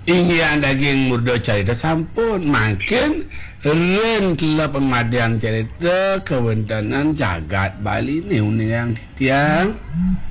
ingin daging murdo cerita sampun makin ren telah pemadian cerita kewentanan jagat Bali ni yang tiang